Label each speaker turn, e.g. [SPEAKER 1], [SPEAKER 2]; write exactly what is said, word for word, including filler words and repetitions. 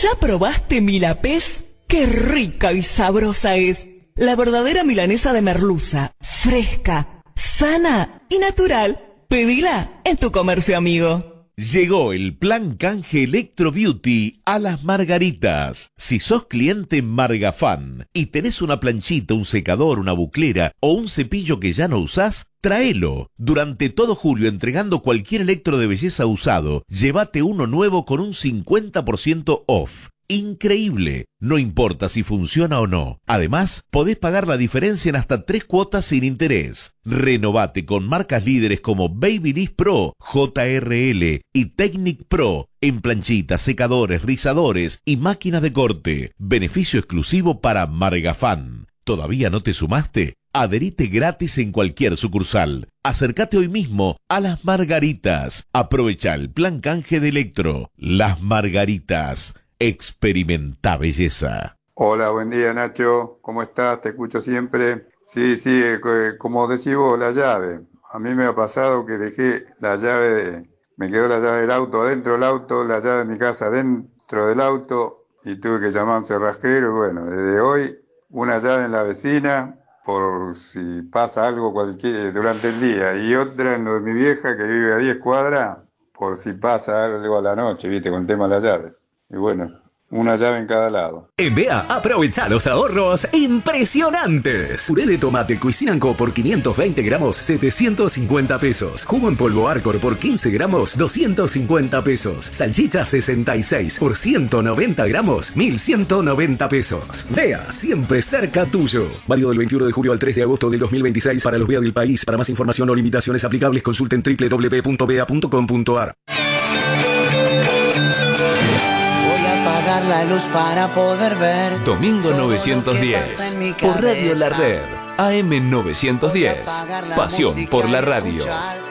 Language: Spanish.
[SPEAKER 1] ¿Ya probaste Milapés? ¡Qué rica y sabrosa es! La verdadera milanesa de merluza, fresca, sana y natural. Pedila en tu comercio amigo.
[SPEAKER 2] Llegó el plan canje Electro Beauty a Las Margaritas. Si sos cliente Margafan y tenés una planchita, un secador, una buclera o un cepillo que ya no usás, tráelo. Durante todo julio, entregando cualquier electro de belleza usado, llévate uno nuevo con un cincuenta por ciento off. Increíble, no importa si funciona o no. Además, podés pagar la diferencia en hasta tres cuotas sin interés. Renovate con marcas líderes como Babyliss Pro, J R L y Technic Pro en planchitas, secadores, rizadores y máquinas de corte. Beneficio exclusivo para Margafan. ¿Todavía no te sumaste? Adherite gratis en cualquier sucursal. Acércate hoy mismo a Las Margaritas. Aprovecha el plan canje de Electro. Las Margaritas. Experimenta belleza.
[SPEAKER 3] Hola, buen día Nacho, ¿cómo estás? Te escucho siempre. Sí, sí, como decís vos, la llave. A mí me ha pasado que dejé la llave, de, me quedó la llave del auto adentro del auto, la llave de mi casa dentro del auto y tuve que llamar a un cerrajero. Bueno, desde hoy una llave en la vecina por si pasa algo cualquier durante el día y otra en lo de mi vieja que vive a diez cuadras por si pasa algo a la noche, viste, con el tema de la llave. Y bueno, una llave en cada lado.
[SPEAKER 4] En B A, aprovecha los ahorros impresionantes. Puré de tomate Cuisinanco por quinientos veinte gramos, setecientos cincuenta pesos. Jugo en polvo Arcor por quince gramos, doscientos cincuenta pesos. Salchicha sesenta y seis por ciento noventa gramos, mil ciento noventa pesos. B A, siempre cerca tuyo. Válido del veintiuno de julio al tres de agosto del dos mil veintiséis para los B A del país. Para más información o limitaciones aplicables, consulten doble u doble u doble u punto b a punto com punto a r.
[SPEAKER 5] Apagar la luz para poder ver
[SPEAKER 6] Domingo novecientos diez por Radio La Red, A M novecientos diez. Pasión por la radio.